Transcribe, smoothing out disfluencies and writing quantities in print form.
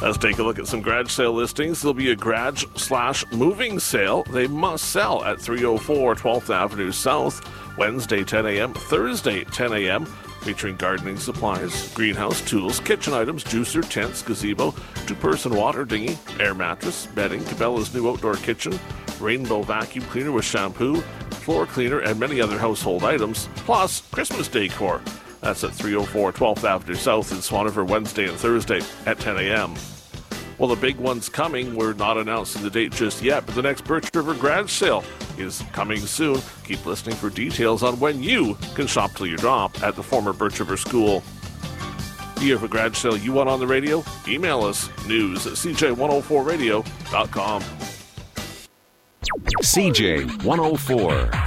Let's take a look at some garage sale listings. There'll be a garage/moving sale. They must sell at 304 12th Avenue South, Wednesday 10 a.m., Thursday 10 a.m., featuring gardening supplies, greenhouse tools, kitchen items, juicer, tents, gazebo, two-person water dinghy, air mattress, bedding, Cabela's new outdoor kitchen, rainbow vacuum cleaner with shampoo, floor cleaner, and many other household items, plus Christmas decor. That's at 304 12th Avenue South in Swan River, Wednesday and Thursday at 10 a.m. Well, the big one's coming. We're not announcing the date just yet, but the next Birch River Garage Sale is coming soon. Keep listening for details on when you can shop till you drop at the former Birch River School. Do you have a garage sale you want on the radio? Email us, news@cj104radio.com. CJ104.